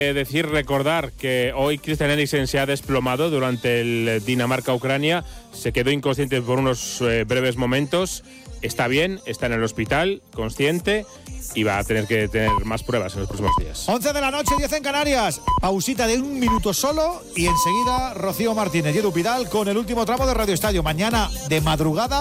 Recordar que hoy Christian Eriksen se ha desplomado durante el Dinamarca-Ucrania, se quedó inconsciente por unos breves momentos, está bien, está en el hospital, consciente, y va a tener que tener más pruebas en los próximos días. 11 de la noche, 10 en Canarias, pausita de 1 minuto solo y enseguida Rocío Martínez y Edu Pidal con el último tramo de Radio Estadio. Mañana de madrugada